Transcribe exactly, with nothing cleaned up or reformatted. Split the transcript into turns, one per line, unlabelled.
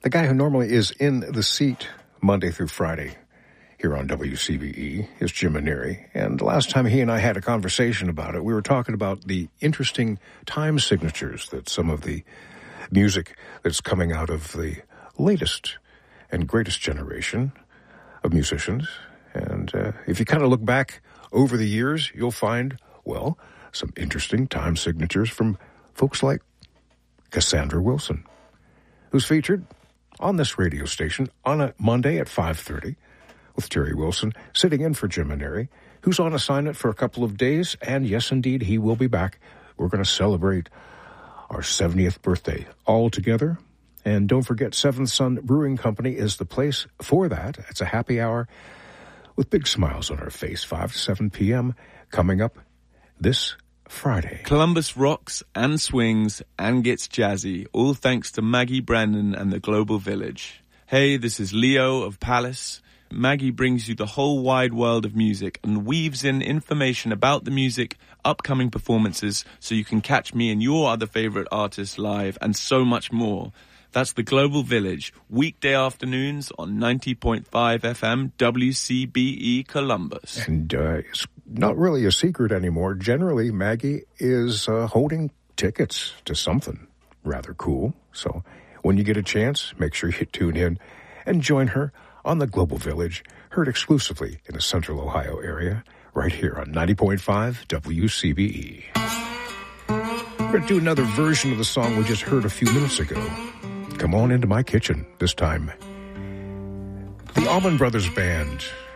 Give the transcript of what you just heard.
The guy who normally is in the seat Monday through Friday here on W C B E is Jim Maneri. And the last time he and I had a conversation about it, we were talking about the interesting time signatures that some of the music that's coming out of the latest and greatest generation of musicians. And uh, if you kind of look back over the years, you'll find, well, some interesting time signatures from folks like Cassandra Wilson, who's featured on this radio station on a Monday at five thirty with Terry Wilson, sitting in for Jim Maneri, who's on assignment for a couple of days. And yes, indeed, he will be back. We're going to celebrate our seventieth birthday all together. And don't forget, Seventh Son Brewing Company is the place for that. It's a happy hour with big smiles on our face, five to seven p.m. coming up this Friday.
Columbus rocks and swings and gets jazzy, all thanks to Maggie Brandon and the Global Village. Hey, this is Leo of Palace. Maggie brings you the whole wide world of music and weaves in information about the music, upcoming performances, so you can catch me and your other favorite artists live, and so much more. That's the Global Village, weekday afternoons on ninety point five F M W C B E Columbus.
And uh, it's not really a secret anymore. Generally, Maggie is uh, holding tickets to something rather cool. So when you get a chance, make sure you tune in and join her on the Global Village, heard exclusively in the Central Ohio area, right here on ninety point five W C B E. We're going to do another version of the song we just heard a few minutes ago. Come on into my kitchen, this time. The Allman Brothers Band